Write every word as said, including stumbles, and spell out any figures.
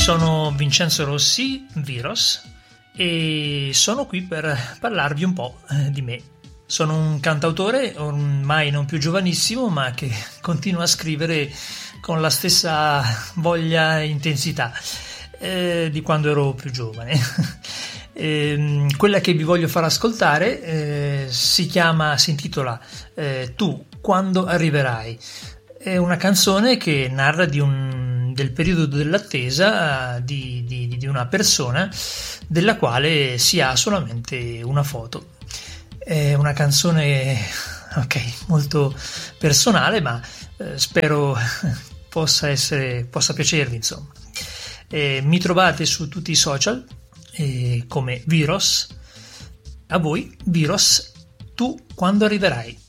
Sono Vincenzo Rossi, Viros, e sono qui per parlarvi un po' di me. Sono un cantautore ormai non più giovanissimo, ma che continua a scrivere con la stessa voglia e intensità eh, di quando ero più giovane. eh, quella che vi voglio far ascoltare eh, si chiama, si intitola eh, Tu, quando arriverai. È una canzone che narra di un, del periodo dell'attesa di, di, di una persona della quale si ha solamente una foto. È una canzone, ok, molto personale, ma eh, spero possa essere, possa piacervi, insomma. Eh, mi trovate su tutti i social eh, come Viros. A voi, Viros, tu quando arriverai.